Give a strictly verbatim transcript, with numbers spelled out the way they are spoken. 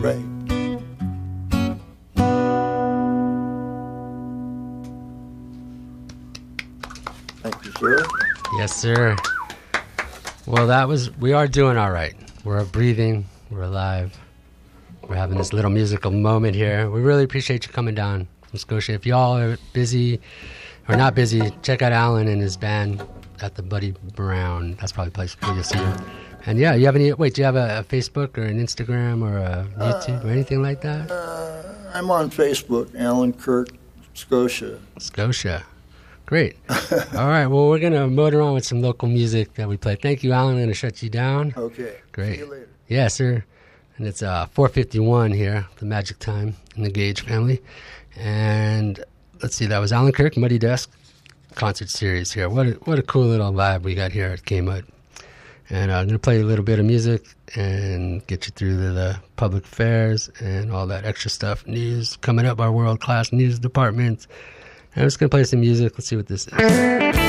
Right. Thank you, sir. Yes, sir. Well, that was, we are doing all right. We're breathing, we're alive. We're having this little musical moment here. We really appreciate you coming down from Scotia. If y'all are busy or not busy, check out Alan and his band at the Buddy Brown. That's probably the place where you'll see him. And yeah, you have any, wait, do you have a, a Facebook or an Instagram or a YouTube uh, or anything like that? Uh, I'm on Facebook, Alan Kirk, Scotia. Scotia. Great. All right, well, we're going to motor on with some local music that we play. Thank you, Alan. I'm going to shut you down. Okay. Great. See you later. Yeah, sir. And it's uh, four fifty-one here, the magic time in the Gage family. And let's see, that was Alan Kirk, Muddy Dusk concert series here. What a, what a cool little vibe we got here at K-Mud. And uh, I'm going to play a little bit of music and get you through the, the public affairs and all that extra stuff. News coming up, our world-class news department. I'm just going to play some music. Let's see what this is.